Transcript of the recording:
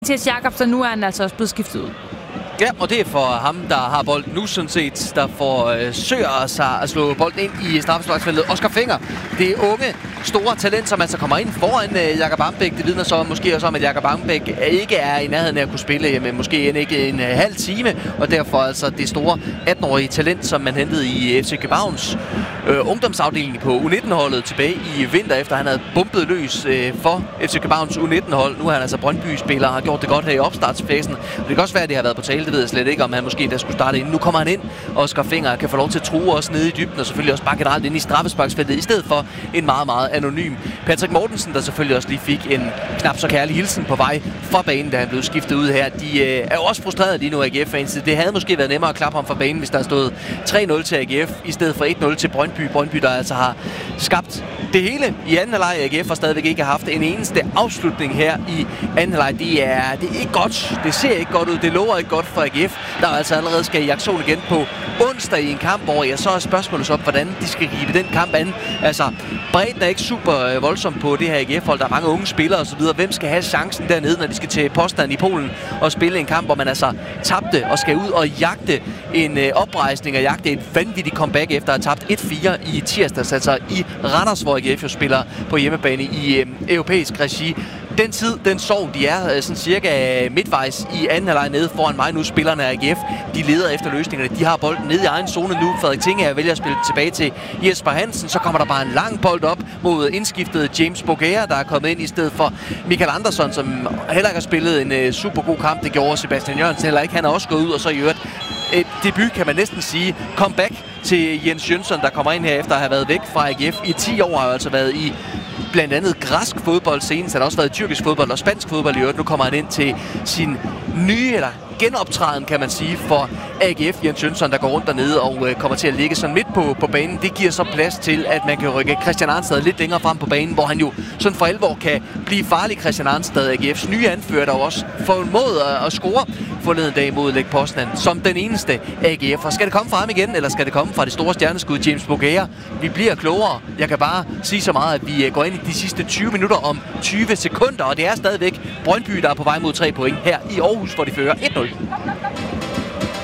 Mathias Jacobsen, nu er han altså også blevet skiftet ud. Ja, og det er for ham, der har bolden nu sådan set, der forsøger sig at slå bolden ind i straffesparksfeltet. Oscar Fenger, det unge, store talent, som altså kommer ind foran Jakob Ambæk. Det vidner så måske også om, at Jakob Ambæk ikke er i nærheden af at kunne spille, men måske ikke en halv time. Og derfor altså det store 18-årige talent, som man hentede i FC Københavns ungdomsafdeling på U19-holdet tilbage i vinter, efter han havde bumpet løs for FC Københavns U19-hold. Nu er han altså Brøndby-spiller og har gjort det godt her i opstartsfasen. Og det kan også være, at det har været på tale. Det ved jeg slet ikke, om han måske der skulle starte ind. Nu kommer han ind, og Oscar Fenger kan få lov til at true også nede i dybden, og selvfølgelig også bare generelt ind i straffesparksfeltet, i stedet for en meget, meget anonym Patrick Mortensen, der selvfølgelig også lige fik en knap så kærlig hilsen på vej fra banen, da han blev skiftet ud her. De er jo også frustrerede lige nu, AGF-fans. Det havde måske været nemmere at klappe ham fra banen, hvis der stod 3-0 til AGF, i stedet for 1-0 til Brøndby. Brøndby, der altså har skabt det hele i anden halvleg. AGF har stadigvæk ikke haft en eneste afslutning her i anden halvleg. Det er ikke godt. Det ser ikke godt ud. Det lover ikke godt for AGF, der altså allerede skal i aktion igen på onsdag i en kamp, hvor så er spørgsmålet så, hvordan de skal gribe den kamp an. Altså, bredden er ikke super voldsom på det her AGF-hold. Der er mange unge spillere osv. Hvem skal have chancen dernede, når de skal til Poznan i Polen og spille en kamp, hvor man altså tabte og skal ud og jagte en oprejsning og jagte et vanvittigt comeback efter at have tabt 1-4 i tirsdags, altså i Randers, hvor AGF jo spiller på hjemmebane i europæisk regi. Den tid, den sov, de er sådan cirka midtvejs i anden halvleg nede foran mig nu. Spillerne af AGF, de leder efter løsningerne. De har bolden nede i egen zone nu. Frederik Tingager vælger at spille tilbage til Jesper Hansen. Så kommer der bare en lang bold op mod indskiftet James Bogaer, der er kommet ind i stedet for Michael Andersson, som heller ikke har spillet en super god kamp. Det gjorde Sebastian Jørgensen heller ikke. Han er også gået ud, og så i øvrigt et debut, kan man næsten sige. Comeback til Jens Jønsson, der kommer ind her efter at have været væk fra AGF i 10 år, har altså været i blandt andet græsk fodbold senest. Han har også været i tyrkisk fodbold og spansk fodbold i øvrigt. Nu kommer han ind til sin nye, eller genoptræden, kan man sige, for AGF. Jens Jønsson, der går rundt dernede og kommer til at ligge sådan midt på banen. Det giver så plads til, at man kan rykke Christian Arnstad lidt længere frem på banen, hvor han jo sådan for alvor kan blive farlig. Christian Arnstad, AGF's nye anfører, der også formået at score forleden dag mod Lech Poznan som den eneste AGF. Og skal det komme fra ham igen, eller skal det komme fra det store stjerneskud James Bogaer? Vi bliver klogere. Jeg kan bare sige så meget, at vi går ind i de sidste 20 minutter om 20 sekunder, og det er stadigvæk Brøndby, der er på vej mod 3 point her i Aarhus, hvor de fører 1-0.